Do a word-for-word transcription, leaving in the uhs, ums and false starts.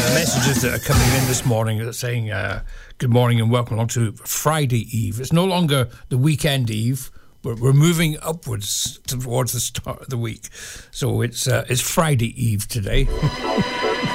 Messages that are coming in this morning that are saying uh, good morning and welcome along to Friday Eve. It's no longer the weekend eve. We're, we're moving upwards towards the start of the week. So it's uh, it's Friday Eve today.